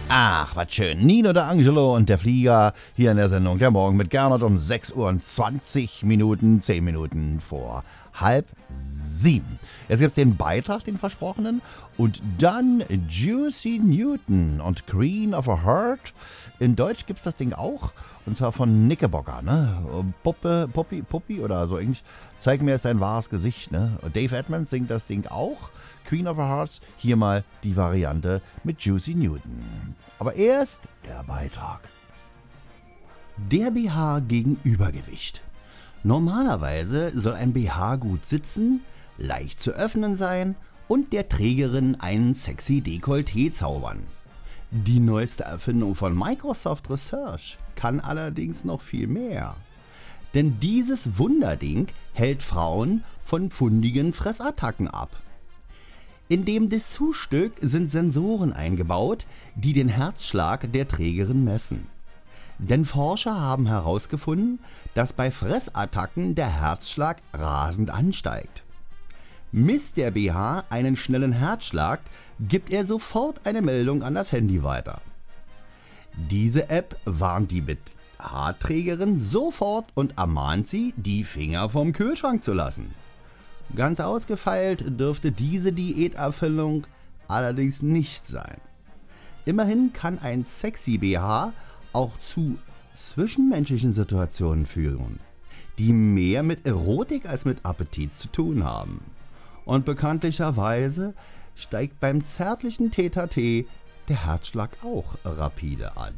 Ach, was schön. Nino de Angelo und der Flieger hier in der Sendung Der Morgen mit Gernot um 6 Uhr und 20 Minuten, 10 Minuten vor 6:30. Jetzt gibt's den Beitrag, den versprochenen, und dann Juicy Newton und Queen of a Heart. In Deutsch gibt's das Ding auch, und zwar von Knickerbocker, ne? Puppi oder so ähnlich. Zeig mir jetzt dein wahres Gesicht, ne? Dave Edmonds singt das Ding auch. Queen of a Hearts, hier mal die Variante mit Juicy Newton. Aber erst der Beitrag. Der BH gegen Übergewicht. Normalerweise soll ein BH gut sitzen, leicht zu öffnen sein und der Trägerin einen sexy Dekolleté zaubern. Die neueste Erfindung von Microsoft Research kann allerdings noch viel mehr. Denn dieses Wunderding hält Frauen von pfundigen Fressattacken ab. In dem Dessous-Stück sind Sensoren eingebaut, die den Herzschlag der Trägerin messen. Denn Forscher haben herausgefunden, dass bei Fressattacken der Herzschlag rasend ansteigt. Misst der BH einen schnellen Herzschlag, gibt er sofort eine Meldung an das Handy weiter. Diese App warnt die BH-Trägerin sofort und ermahnt sie, die Finger vom Kühlschrank zu lassen. Ganz ausgefeilt dürfte diese Diäterfüllung allerdings nicht sein. Immerhin kann ein sexy BH auch zu zwischenmenschlichen Situationen führen, die mehr mit Erotik als mit Appetit zu tun haben. Und bekanntlicherweise steigt beim zärtlichen Tete-a-Tete der Herzschlag auch rapide an.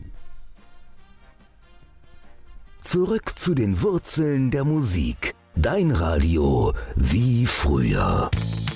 Zurück zu den Wurzeln der Musik. Dein Radio wie früher.